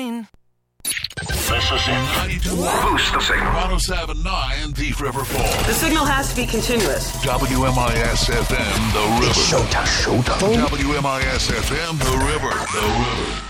This is it. Boost the signal. 1079 Thief River Falls. The signal has to be continuous. WMIS FM, The River. Showtime. WMIS FM, The River.